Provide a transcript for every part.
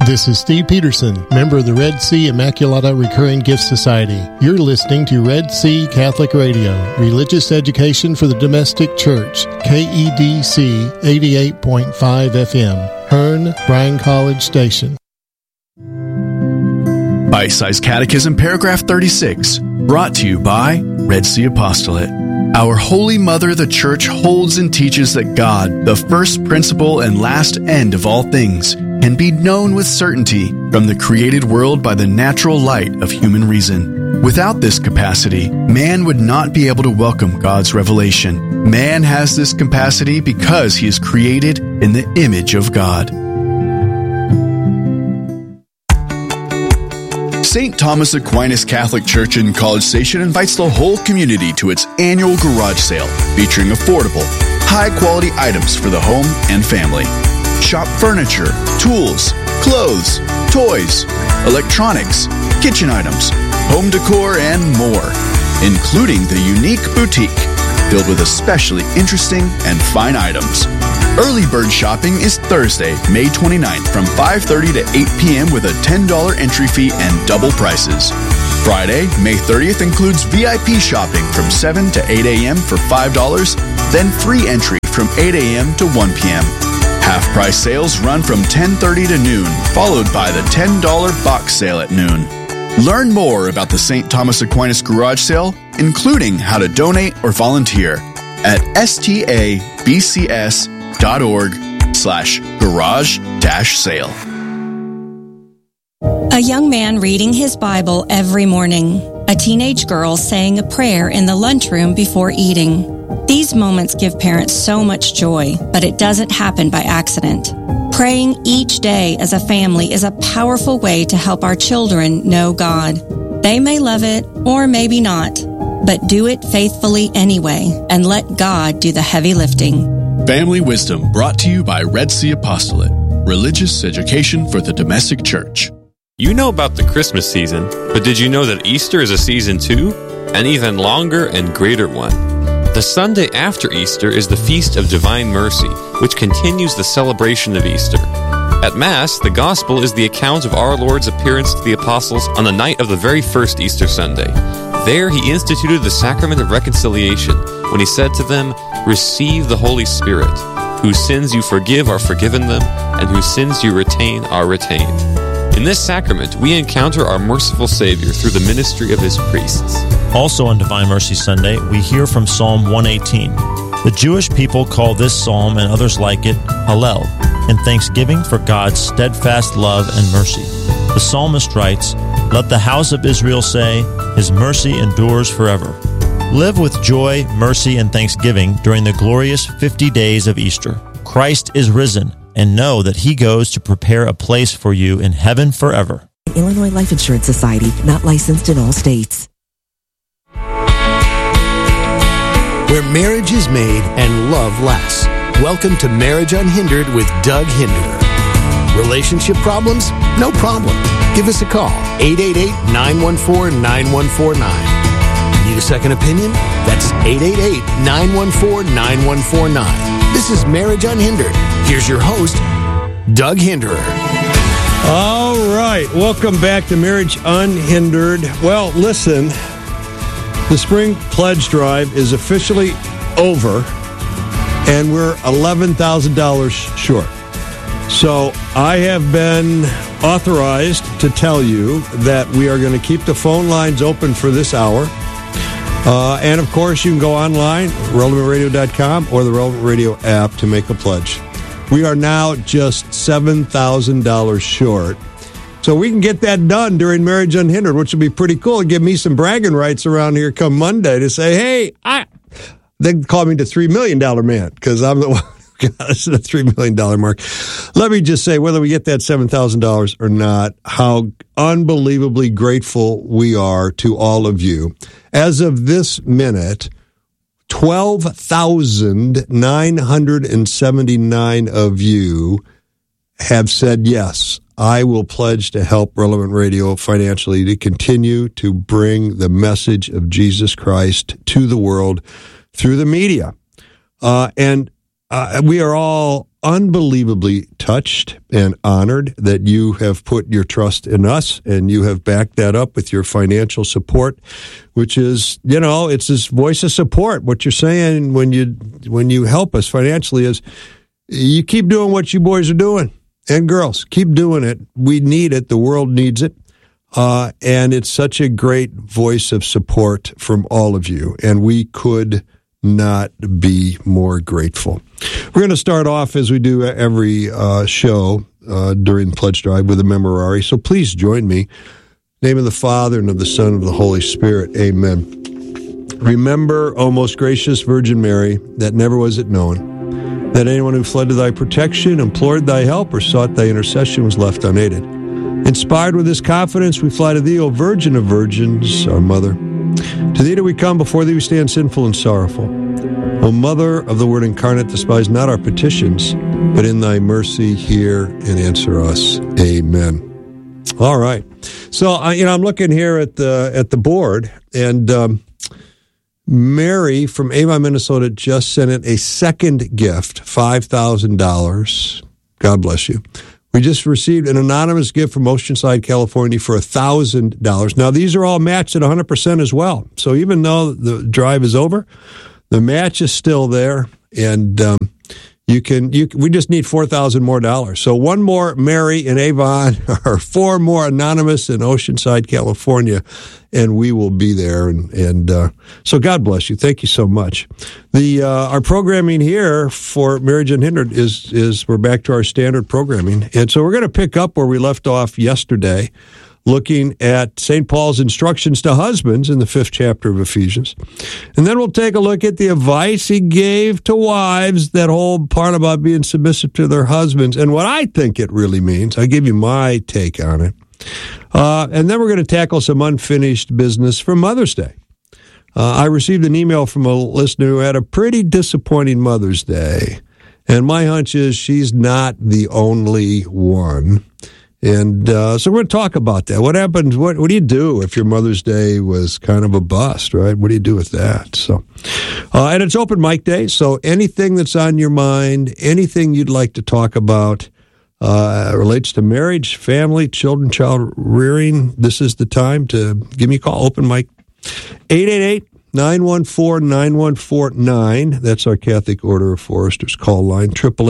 This is Steve Peterson, member of the Red Sea Immaculata Recurring Gift Society. You're listening to Red Sea Catholic Radio, religious education for the domestic church, KEDC 88.5 FM, Hearn, Bryan College Station. Bite-Sized Catechism, paragraph 36, brought to you by Red Sea Apostolate. Our Holy Mother, the Church, holds and teaches that God, the first principle and last end of all things, can be known with certainty from the created world by the natural light of human reason. Without this capacity, man would not be able to welcome God's revelation. Man has this capacity because he is created in the image of God. St. Thomas Aquinas Catholic Church in College Station invites the whole community to its annual garage sale, featuring affordable, high-quality items for the home and family. Shop furniture, tools, clothes, toys, electronics, kitchen items, home decor, and more, including the unique boutique, filled with especially interesting and fine items. Early bird shopping is Thursday, May 29th from 5:30 to 8 p.m. with a $10 entry fee and double prices. Friday, May 30th includes VIP shopping from 7 to 8 a.m. for $5, then free entry from 8 a.m. to 1 p.m. Half-price sales run from 10:30 to noon, followed by the $10 box sale at noon. Learn more about the St. Thomas Aquinas Garage Sale, including how to donate or volunteer, at stabcs.org/garage-sale. A young man reading his Bible every morning. A teenage girl saying a prayer in the lunchroom before eating. These moments give parents so much joy, but it doesn't happen by accident. Praying each day as a family is a powerful way to help our children know God. They may love it or maybe not, but do it faithfully anyway and let God do the heavy lifting. Family Wisdom, brought to you by Red Sea Apostolate, religious education for the domestic church. You know about the Christmas season, but did you know that Easter is a season too? An even longer and greater one. The Sunday after Easter is the Feast of Divine Mercy, which continues the celebration of Easter. At Mass, the Gospel is the account of our Lord's appearance to the apostles on the night of the very first Easter Sunday. There he instituted the sacrament of reconciliation when he said to them, "Receive the Holy Spirit. Whose sins you forgive are forgiven them, and whose sins you retain are retained." In this sacrament, we encounter our merciful Savior through the ministry of his priests. Also on Divine Mercy Sunday, we hear from Psalm 118. The Jewish people call this psalm and others like it Hallel, in thanksgiving for God's steadfast love and mercy. The psalmist writes, "Let the house of Israel say, His mercy endures forever." Live with joy, mercy, and thanksgiving during the glorious 50 days of Easter. Christ is risen, and know that he goes to prepare a place for you in heaven forever. Illinois Life Insurance Society, not licensed in all states. Where marriage is made and love lasts. Welcome to Marriage Unhindered with Doug Hinderer. Relationship problems? No problem. Give us a call, 888-914-9149. Need a second opinion? That's 888-914-9149. This is Marriage Unhindered. Here's your host, Doug Hinderer. All right. Welcome back to Marriage Unhindered. Well, listen, the Spring Pledge Drive is officially over, and we're $11,000 short. So I have been authorized to tell you that we are going to keep the phone lines open for this hour. And, of course, you can go online, relevantradio.com, or the Relevant Radio app to make a pledge. We are now just $7,000 short. So we can get that done during Marriage Unhindered, which will be pretty cool. Give me some bragging rights around here come Monday to say, hey, they call me the $3 million man because I'm the one who got us the $3 million mark. Let me just say, whether we get that $7,000 or not, how unbelievably grateful we are to all of you. As of this minute, 12,979 of you have said, yes, I will pledge to help Relevant Radio financially to continue to bring the message of Jesus Christ to the world through the media. And we are all unbelievably touched and honored that you have put your trust in us and you have backed that up with your financial support, which is, it's this voice of support. What you're saying when you help us financially is you keep doing what you boys are doing and girls. Keep doing it. We need it. The world needs it. And it's such a great voice of support from all of you. And we could not be more grateful. We're going to start off, as we do every show during the Pledge Drive, with a memorare. So please join me. In the name of the Father, and of the Son, and of the Holy Spirit. Amen. Remember, O most gracious Virgin Mary, that never was it known that anyone who fled to thy protection, implored thy help, or sought thy intercession was left unaided. Inspired with this confidence, we fly to thee, O Virgin of Virgins, our Mother. To thee do we come, before thee we stand sinful and sorrowful. O Mother of the Word incarnate, despise not our petitions, but in thy mercy hear and answer us. Amen. All right. So, I'm looking here at the board, and Mary from Avon, Minnesota, just sent in a second gift, $5,000. God bless you. We just received an anonymous gift from Oceanside, California for $1,000. Now, these are all matched at 100% as well. So even though the drive is over, the match is still there, and we just need $4,000 more. So one more Mary in Avon, or four more anonymous in Oceanside, California, and we will be there. And so God bless you. Thank you so much. Our programming here for Marriage Unhindered is we're back to our standard programming, and so we're going to pick up where we left off yesterday, looking at St. Paul's instructions to husbands in the 5th chapter of Ephesians. And then we'll take a look at the advice he gave to wives, that whole part about being submissive to their husbands, and what I think it really means. I'll give you my take on it. And then we're going to tackle some unfinished business for Mother's Day. I received an email from a listener who had a pretty disappointing Mother's Day, and my hunch is she's not the only one. And so we're going to talk about that. What happens? What do you do if your Mother's Day was kind of a bust, right? What do you do with that? So, and it's open mic day, so anything that's on your mind, anything you'd like to talk about, relates to marriage, family, children, child rearing, this is the time to give me a call. Open mic, 888-914-9149. That's our Catholic Order of Foresters call line,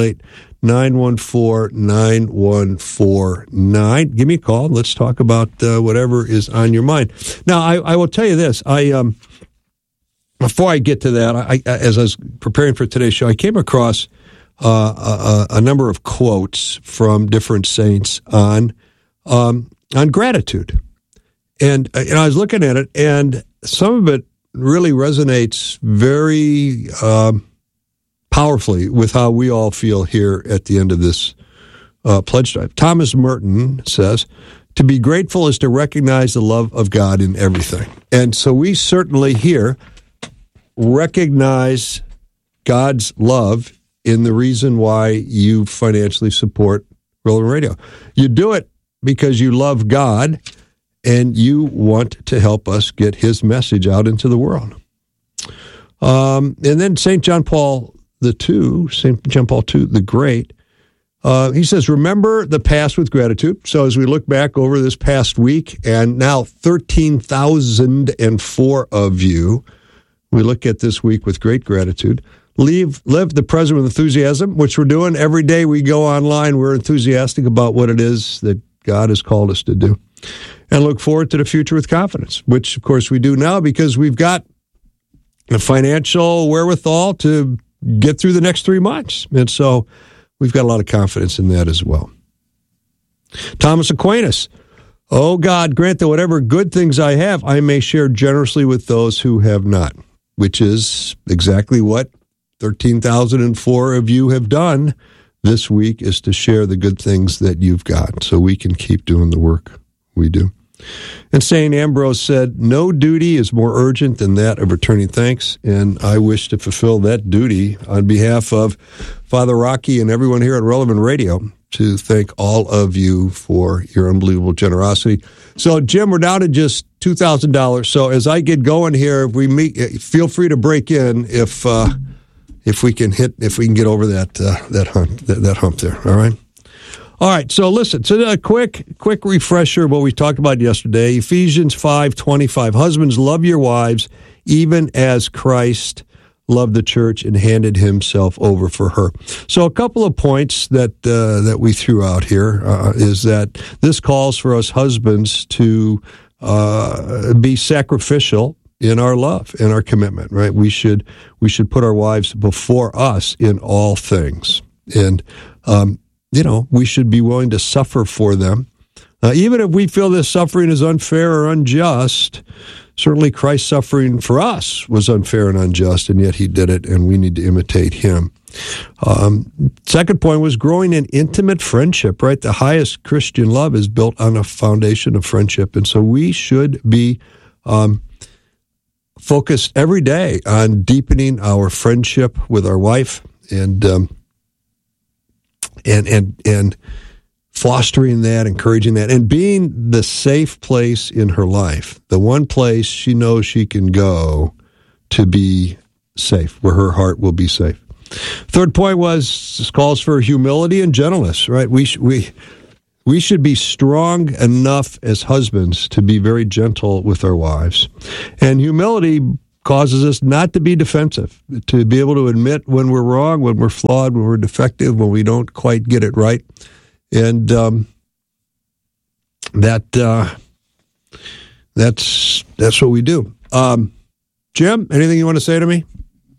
888-914-9149. Give me a call. Let's talk about whatever is on your mind. Now, I will tell you this. Before I get to that, as I was preparing for today's show, I came across a number of quotes from different saints on gratitude. And I was looking at it, and some of it really resonates very powerfully with how we all feel here at the end of this pledge drive. Thomas Merton says, to be grateful is to recognize the love of God in everything. And so we certainly here recognize God's love in the reason why you financially support Relevant Radio. You do it because you love God and you want to help us get his message out into the world. And then St. John Paul II, the Great, he says, remember the past with gratitude. So as we look back over this past week, and now 13,004 of you, we look at this week with great gratitude. Live the present with enthusiasm, which we're doing every day we go online. We're enthusiastic about what it is that God has called us to do. And look forward to the future with confidence, which, of course, we do now because we've got the financial wherewithal to get through the next 3 months. And so we've got a lot of confidence in that as well. Thomas Aquinas, oh God, grant that whatever good things I have, I may share generously with those who have not, which is exactly what 13,004 of you have done this week, is to share the good things that you've got so we can keep doing the work we do. And St. Ambrose said, no duty is more urgent than that of returning thanks, and I wish to fulfill that duty on behalf of Father Rocky and everyone here at Relevant Radio, to thank all of you for your unbelievable generosity. So, Jim, we're down to just $2,000. So as I get going here, if we meet, feel free to break in if if we can get over that hump there. All right. So listen. So a quick refresher of what we talked about yesterday. Ephesians 5:25. Husbands, love your wives, even as Christ loved the church and handed himself over for her. So a couple of points that we threw out here is that this calls for us husbands to be sacrificial in our love and our commitment, right? We should put our wives before us in all things. And, we should be willing to suffer for them. Even if we feel this suffering is unfair or unjust, certainly Christ's suffering for us was unfair and unjust, and yet he did it, and we need to imitate him. Second point was growing in intimate friendship, right? The highest Christian love is built on a foundation of friendship, and so we should be focused every day on deepening our friendship with our wife and fostering that, encouraging that, and being the safe place in her life, the one place she knows she can go to be safe, where her heart will be safe. Third point was calls for humility and gentleness, right? We should be strong enough as husbands to be very gentle with our wives. And humility causes us not to be defensive, to be able to admit when we're wrong, when we're flawed, when we're defective, when we don't quite get it right. And that's what we do. Jim, anything you want to say to me?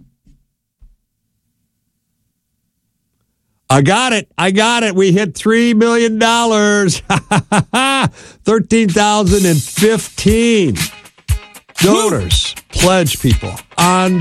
I got it. We hit $3 million. 13,015 donors, pledge people on